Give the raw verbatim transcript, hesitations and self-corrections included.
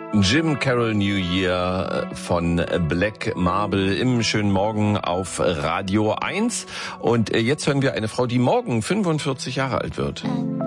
Jim Carroll New Year von Black Marble im schönen Morgen auf Radio eins. Und jetzt hören wir eine Frau, die morgen fünfundvierzig Jahre alt wird.